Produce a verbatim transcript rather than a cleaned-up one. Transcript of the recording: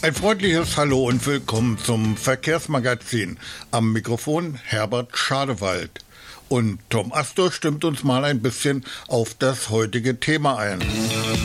Ein freundliches Hallo und willkommen zum Verkehrsmagazin. Am Mikrofon Herbert Schadewald. Und Tom Astor stimmt uns mal ein bisschen auf das heutige Thema ein.